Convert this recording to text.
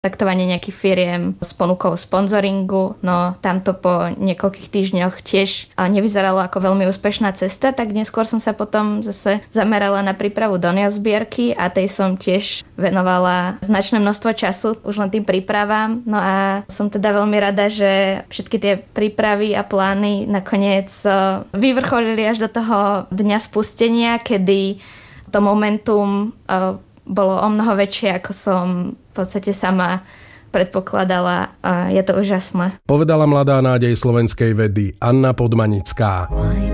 taktovanie nejakých firiem s ponukou sponzoringu, no tamto po niekoľkých týždňoch tiež nevyzeralo ako veľmi úspešná cesta, tak neskôr som sa potom zase zamerala na prípravu do neozbierky a tej som tiež venovala značné množstvo času už len tým prípravám. No a som teda veľmi rada, že všetky tie prípravy a plány nakoniec vyvrcholili až do toho dňa spustenia, kedy to momentum bolo o mnoho väčšie, ako som v podstate sama predpokladala a je to úžasné. Povedala mladá nádej slovenskej vedy Anna Podmanická.